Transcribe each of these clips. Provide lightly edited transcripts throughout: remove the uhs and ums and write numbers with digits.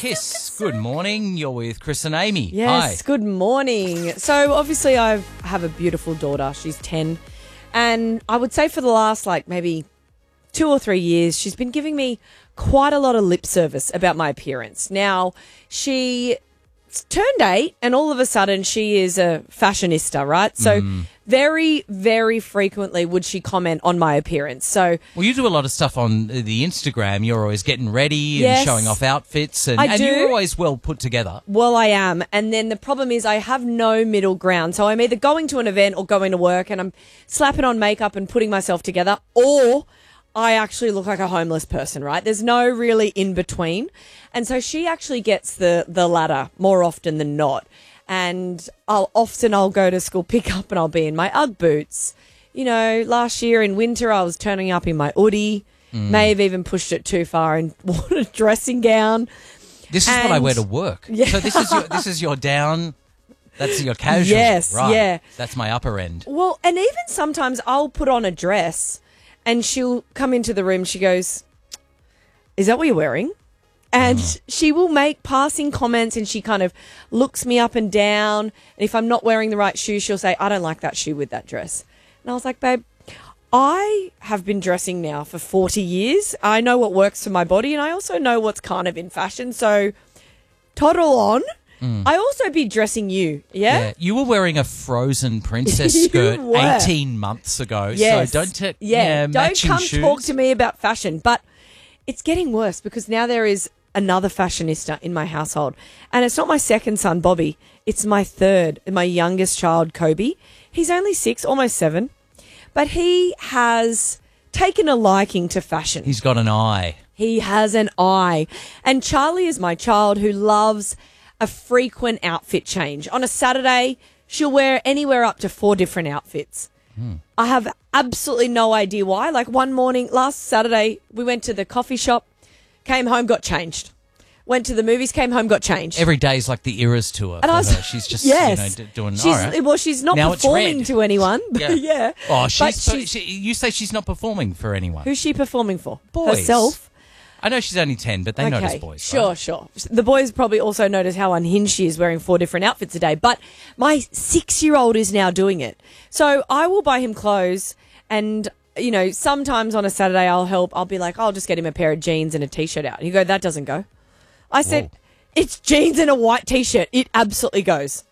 Kiss. Good morning. You're with Chris and Amy. Yes, Hi. good morning. So obviously I have a beautiful daughter. She's 10. And I would say for the last maybe 2 or 3 years, she's been giving me quite a lot of lip service about my appearance. Now, she turned 8 and all of a sudden she is a fashionista, right? So very, very frequently would she comment on my appearance. So Well, you do a lot of stuff on the Instagram. You're always getting ready Yes. and showing off outfits. And, I and do. you're always well put together. well, I am. And then the problem is I have no middle ground. So I'm either going to an event or going to work and I'm slapping on makeup and putting myself together, or I actually look like a homeless person, right? There's no really in between. And so she actually gets the latter more often than not. And I'll go to school pickup and I'll be in my Ugg boots. You know, last year in winter I was turning up in my hoodie. May have even pushed it too far and worn a dressing gown. This is what I wear to work. Yeah. So this is your down. That's your casual. Yes, right. yeah. That's my upper end. Well, and even sometimes I'll put on a dress and she'll come into the room. She goes, "Is that what you're wearing?" And she will make passing comments and she kind of looks me up and down. And if I'm not wearing the right shoe, she'll say, "I don't like that shoe with that dress." And I was like, "Babe, I have been dressing now for 40 years. I know what works for my body and I also know what's kind of in fashion. So toddle on. I also be dressing you, yeah? You were wearing a Frozen princess You skirt were. 18 months ago. Yes. So don't don't matching come shoes. talk to me about fashion. But it's getting worse because now there is another fashionista in my household. And it's not my second son, Bobby. It's my third, my youngest child, Kobe. He's only 6, almost 7. But he has taken a liking to fashion. He's got an eye. He has an eye. And Charlie is my child who loves a frequent outfit change. On a Saturday, she'll wear anywhere up to 4 different outfits. I have absolutely no idea why. Like one morning, last Saturday, we went to the coffee shop, came home, got changed. Went to the movies, came home, got changed. Every day's like the Eras tour for And I was, her. She's just yes. doing She's, all right. Well, she's not Now it's performing red. to anyone. But yeah. Oh, But you say she's not performing for anyone. who's she performing for? Boys. Herself? I know she's only 10, but they notice boys. Sure, right? sure. The boys probably also notice how unhinged she is wearing 4 different outfits a day. But my 6-year-old is now doing it. So I will buy him clothes and, you know, sometimes on a Saturday I'll be like, I'll just get him a pair of jeans and a T-shirt out. And you go, that doesn't go. I said, it's jeans and a white T-shirt. It absolutely goes.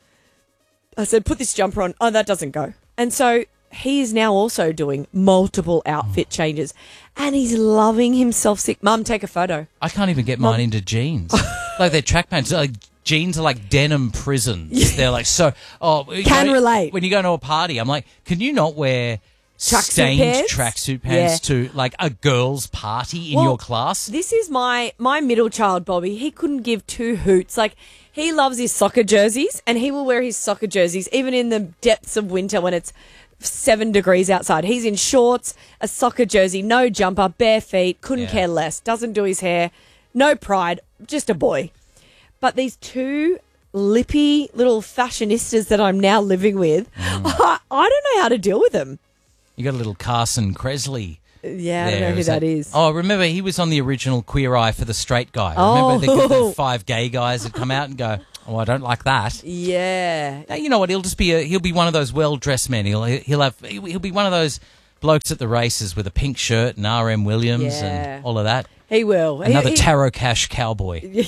I said, put this jumper on. Oh, that doesn't go. And so he is now also doing multiple outfit changes and he's loving himself sick. Mum, take a photo. I can't even get mine into jeans. Like they're track pants. Like jeans are like denim prisons. They're like so. Oh, Relate. When you go to a party, I'm like, can you not wear Tracksuit stained pants? tracksuit pants to like a girls' party in your class? This is my middle child, Bobby. He couldn't give 2 hoots. Like, he loves his soccer jerseys and he will wear his soccer jerseys even in the depths of winter when it's 7 degrees outside. He's in shorts, a soccer jersey, no jumper, bare feet, couldn't care less, doesn't do his hair, no pride, just a boy. But these 2 lippy little fashionistas that I'm now living with, I don't know how to deal with them. You got a little Carson Kresley. Yeah, I there, don't know who that is. Oh, remember he was on the original Queer Eye for the Straight Guy. Oh. Remember the 5 gay guys that come out and go, "Oh, I don't like that." Yeah. Now, you know what? He'll be one of those well-dressed men. He'll be one of those blokes at the races with a pink shirt and R.M. Williams and all of that. He will. Another Tarot Cash cowboy.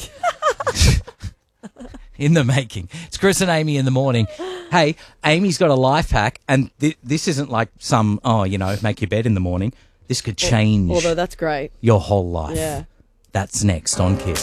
In the making. It's Chris and Amy in the morning. Hey, Amy's got a life hack, and this isn't like some, make your bed in the morning. This could change Although that's great. your whole life. Yeah. That's next on Kiss.